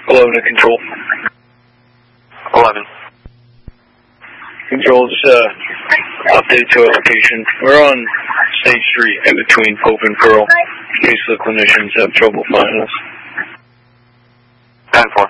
11 to Control. 11. Control, just update to a location. We're on State Street in between Pope and Pearl. In case the clinicians have trouble finding us. 10-4.